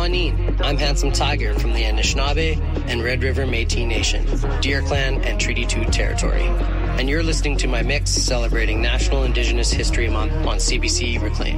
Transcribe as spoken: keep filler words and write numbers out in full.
Panin. I'm Handsome Tiger from the Anishinaabe and Red River Métis Nation, Deer Clan and Treaty two territory. And you're listening to my mix celebrating National Indigenous History Month on C B C Reclaim.